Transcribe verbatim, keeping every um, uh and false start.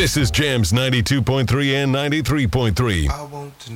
This is Jams ninety-two point three and ninety-three point three. I want to